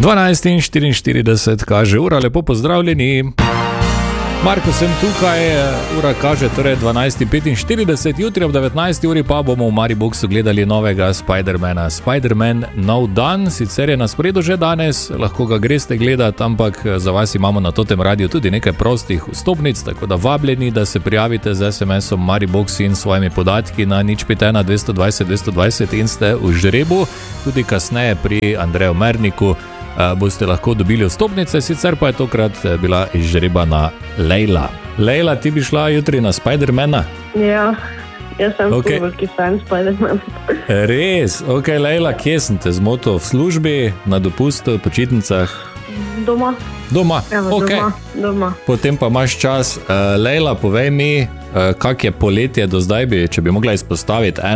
12:44 kaže ura, lepo pozdravljeni. Marko sem tukaj, ura kaže torej 12:45, jutri ob 19. uri pa bomo v Mariboxu gledali novega Spidermana. Spiderman nov dan, sicer je na sporedu že danes, lahko ga greste gledati, ampak za vas imamo na Totem radiju tudi nekaj prostih vstopnic, tako da vabljeni, da se prijavite z SMS-om Maribox in svojimi podatki na 051 220 220 in ste v žrebu, tudi kasneje pri Andreju Merniku boste lahko dobili vstopnice, sicer pa je tokrat bila izžrebana Lejla. Lejla, ti bi šla jutri na Spidermana? Ja, jaz sem veliki fan Spidermana. Res? Ok, Lejla, kje sem te zmotil? V službi, na dopustu, počitnicah? Doma. Doma? Evo, ok. Doma. Potem pa imaš čas. Lejla, povej mi, kak je poletje do zdaj, če bi mogla izpostaviti